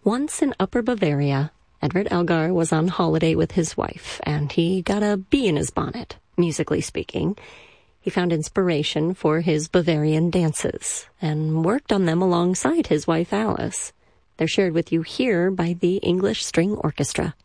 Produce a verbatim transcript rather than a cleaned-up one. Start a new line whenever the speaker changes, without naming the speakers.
Once in Upper Bavaria, Edward Elgar was on holiday with his wife, and he got a bee in his bonnet, musically speaking. He found inspiration for his Bavarian dances and worked on them alongside his wife Alice. They're shared with you here by the English String Orchestra.